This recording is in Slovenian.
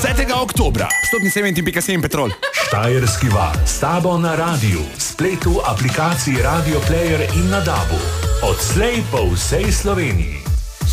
10. oktobra. Vstopni 7.7 Petrol. Štajerski val s tabo na radiju, spletu, aplikaciji Radio Player in na DAB-u. Odslej po vsej Sloveniji.